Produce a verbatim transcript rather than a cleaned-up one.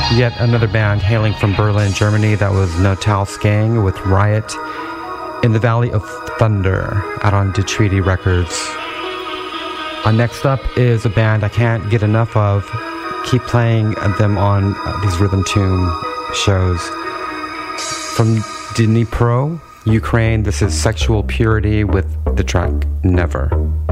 Yet another band hailing from Berlin, Germany. That was Notalsgang with Riot in the Valley of Thunder out on Detreaty Records. Uh, next up is a band I can't get enough of. Keep playing them on uh, these Rhythm Tune shows. From Dnipro, Ukraine, this is Sexual Purity with the track Never.